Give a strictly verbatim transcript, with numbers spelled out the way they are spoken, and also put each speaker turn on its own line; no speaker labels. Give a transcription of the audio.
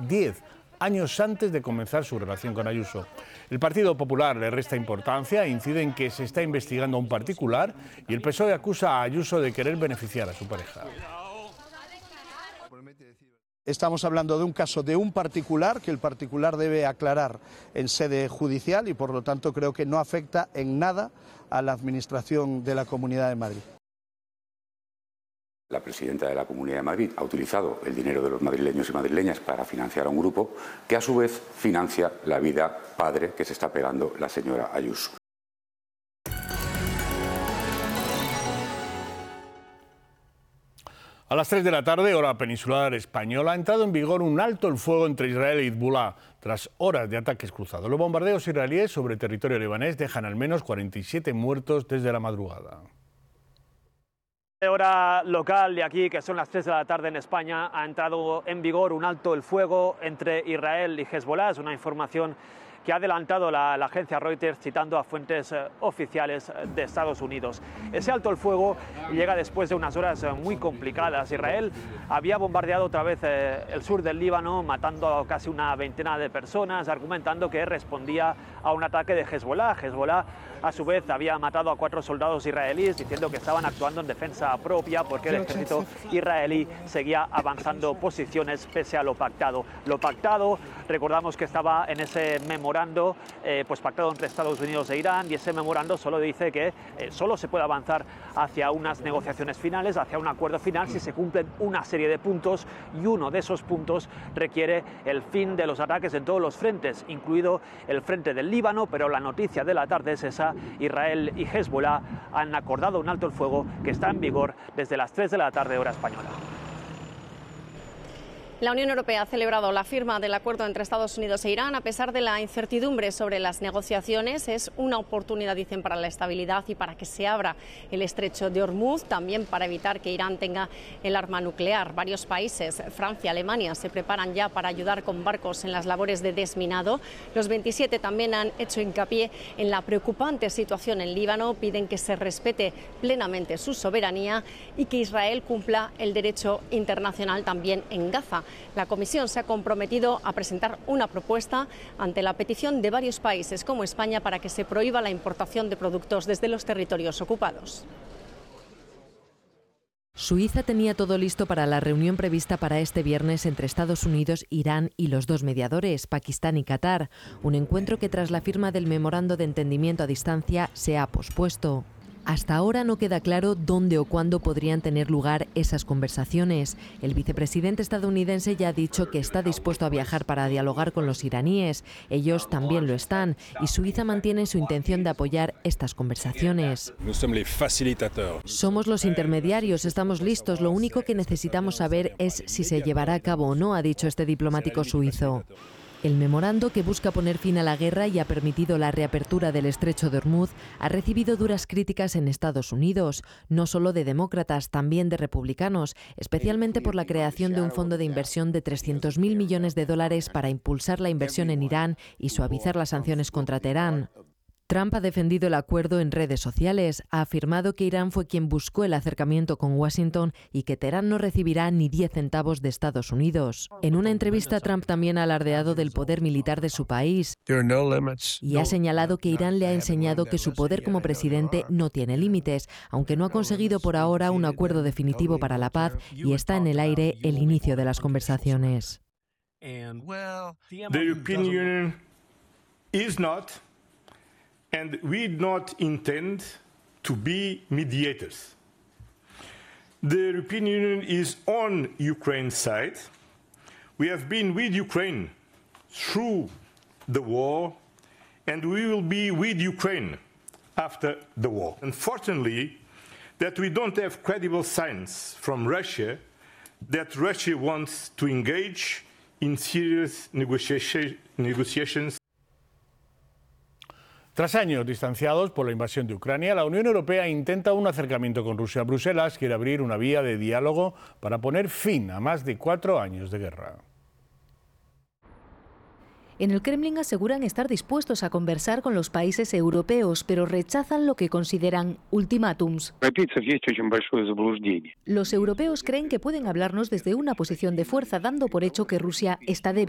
diez años antes de comenzar su relación con Ayuso. El Partido Popular le resta importancia e incide en que se está investigando a un particular y el P S O E acusa a Ayuso de querer beneficiar a su pareja.
Estamos hablando de un caso de un particular que el particular debe aclarar en sede judicial y por lo tanto creo que no afecta en nada a la administración de la Comunidad de Madrid.
La presidenta de la Comunidad de Madrid ha utilizado el dinero de los madrileños y madrileñas para financiar a un grupo que a su vez financia la vida padre que se está pegando la señora Ayuso.
A las tres de la tarde, hora peninsular española, ha entrado en vigor un alto el fuego entre Israel e Hezbolá tras horas de ataques cruzados. Los bombardeos israelíes sobre territorio libanés dejan al menos cuarenta y siete muertos desde la madrugada.
Hora local de aquí, que son las tres de la tarde en España, ha entrado en vigor un alto el fuego entre Israel y Hezbolá. Es una información que ha adelantado la, la agencia Reuters citando a fuentes eh, oficiales de Estados Unidos. Ese alto el fuego llega después de unas horas eh, muy complicadas. Israel había bombardeado otra vez eh, el sur del Líbano, matando a casi una veintena de personas, argumentando que respondía a un ataque de Hezbolá. Hezbolá, a su vez, había matado a cuatro soldados israelíes, diciendo que estaban actuando en defensa propia porque el ejército israelí seguía avanzando posiciones pese a lo pactado. Lo pactado, recordamos que estaba en ese memorando eh, pues pactado entre Estados Unidos e Irán, y ese memorando solo dice que eh, solo se puede avanzar hacia unas negociaciones finales, hacia un acuerdo final, si se cumplen una serie de puntos, y uno de esos puntos requiere el fin de los ataques en todos los frentes, incluido el frente del Líbano, pero la noticia de la tarde es esa: Israel y Hezbolá han acordado un alto el fuego que está en vigor desde las tres de la tarde hora española.
La Unión Europea ha celebrado la firma del acuerdo entre Estados Unidos e Irán a pesar de la incertidumbre sobre las negociaciones. Es una oportunidad, dicen, para la estabilidad y para que se abra el estrecho de Hormuz, también para evitar que Irán tenga el arma nuclear. Varios países, Francia, Alemania, se preparan ya para ayudar con barcos en las labores de desminado. Los veintisiete también han hecho hincapié en la preocupante situación en Líbano, piden que se respete plenamente su soberanía y que Israel cumpla el derecho internacional también en Gaza. La Comisión se ha comprometido a presentar una propuesta ante la petición de varios países como España para que se prohíba la importación de productos desde los territorios ocupados.
Suiza tenía todo listo para la reunión prevista para este viernes entre Estados Unidos, Irán y los dos mediadores, Pakistán y Qatar. Un encuentro que tras la firma del memorando de entendimiento a distancia se ha pospuesto. Hasta ahora no queda claro dónde o cuándo podrían tener lugar esas conversaciones. El vicepresidente estadounidense ya ha dicho que está dispuesto a viajar para dialogar con los iraníes. Ellos también lo están, y Suiza mantiene su intención de apoyar estas conversaciones. Somos los intermediarios, estamos listos. Lo único que necesitamos saber es si se llevará a cabo o no, ha dicho este diplomático suizo. El memorando, que busca poner fin a la guerra y ha permitido la reapertura del estrecho de Hormuz, ha recibido duras críticas en Estados Unidos, no solo de demócratas, también de republicanos, especialmente por la creación de un fondo de inversión de trescientos mil millones de dólares para impulsar la inversión en Irán y suavizar las sanciones contra Teherán. Trump ha defendido el acuerdo en redes sociales, ha afirmado que Irán fue quien buscó el acercamiento con Washington y que Teherán no recibirá ni diez centavos de Estados Unidos. En una entrevista, Trump también ha alardeado del poder militar de su país y ha señalado que Irán le ha enseñado que su poder como presidente no tiene límites, aunque no ha conseguido por ahora un acuerdo definitivo para la paz y está en el aire el inicio de las conversaciones.
And we do not intend to be mediators. The European Union is on Ukraine's side. We have been with Ukraine through the war, and we will be with Ukraine after the war. Unfortunately, that we don't have credible signs from Russia that Russia wants to engage in serious negotiation, negotiations.
Tras años distanciados por la invasión de Ucrania, la Unión Europea intenta un acercamiento con Rusia. Bruselas quiere abrir una vía de diálogo para poner fin a más de cuatro años de guerra.
En el Kremlin aseguran estar dispuestos a conversar con los países europeos, pero rechazan lo que consideran ultimátums. Los europeos creen que pueden hablarnos desde una posición de fuerza, dando por hecho que Rusia está débil.